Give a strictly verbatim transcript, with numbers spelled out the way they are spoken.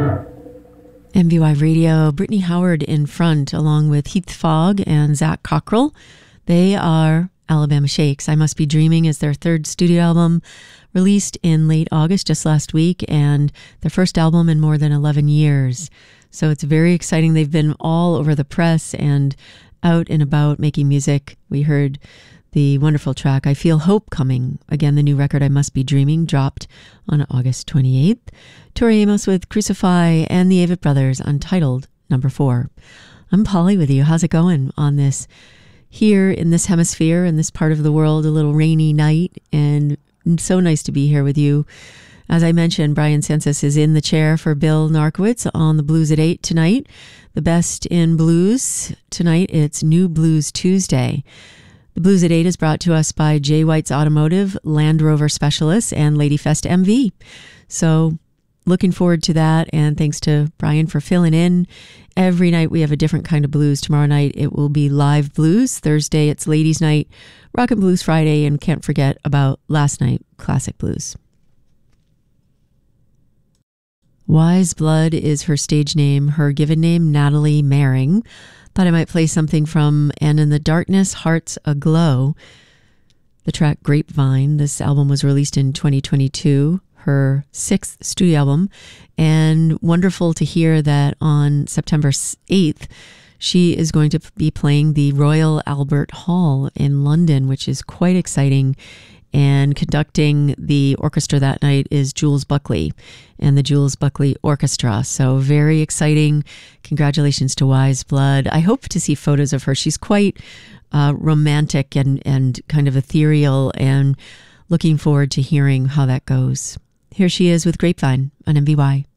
M V Y Radio, Brittany Howard in front, along with Heath Fogg and Zach Cockrell. They are Alabama Shakes. I Must Be Dreaming is their third studio album, released in late August, just last week, and their first album in more than eleven years. So it's very exciting. They've been all over the press and out and about making music. We heard the wonderful track, I Feel Hope Coming. Again, the new record, I Must Be Dreaming, dropped on August twenty-eighth. Tori Amos with Crucify and the Avett Brothers, Untitled, number four. I'm Polly with you. How's it going on this, here in this hemisphere, in this part of the world, a little rainy night, and so nice to be here with you. As I mentioned, Brian Census is in the chair for Bill Narkowitz on the Blues at eight tonight. The best in blues tonight, it's New Blues Tuesday. The Blues at eight is brought to us by Jay White's Automotive, Land Rover Specialists, and Ladyfest M V. So looking forward to that, and thanks to Brian for filling in. Every night we have a different kind of blues. Tomorrow night it will be live blues. Thursday it's ladies' night, rock and blues Friday, and can't forget about last night, classic blues. Wise Blood is her stage name, her given name, Natalie Maring. Thought I might play something from And in the Darkness, Hearts Aglow, the track Grapevine. This album was released in twenty twenty-two, her sixth studio album, and wonderful to hear that on September eighth, she is going to be playing the Royal Albert Hall in London, which is quite exciting. And conducting the orchestra that night is Jules Buckley and the Jules Buckley Orchestra. So very exciting. Congratulations to Wise Blood. I hope to see photos of her. She's quite uh, romantic and, and kind of ethereal, and looking forward to hearing how that goes. Here she is with Grapevine on M V Y.